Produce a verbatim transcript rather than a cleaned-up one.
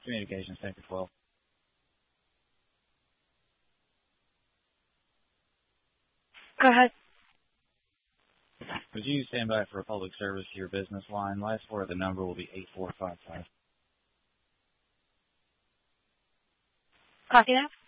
Communications Sector twelve. Go ahead. Would you stand by for a public service to your business line? Last four of the number will be eight four five five. Copy that.